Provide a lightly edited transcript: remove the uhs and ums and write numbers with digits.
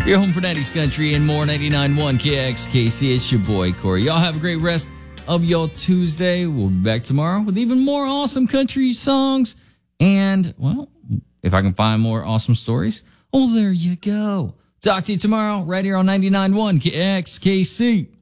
Your home for 90s country and more. 99.1 KXKC. It's your boy, Corey. Y'all have a great rest of your Tuesday. We'll be back tomorrow with even more awesome country songs. And, well, if I can find more awesome stories, oh, there you go. Talk to you tomorrow right here on 99.1 KXKC.